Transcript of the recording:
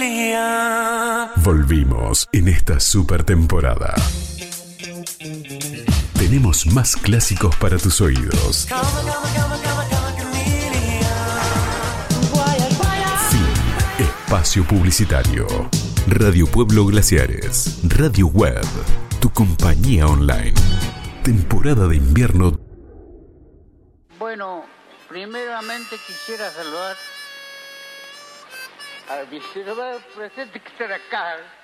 Volvimos en esta super temporada. Tenemos más clásicos para tus oídos. Fin. Espacio publicitario. Radio Pueblo Glaciares. Radio Web. Tu compañía online. Temporada de invierno. Bueno, primeramente quisiera saludar al vicepresidente que está acá.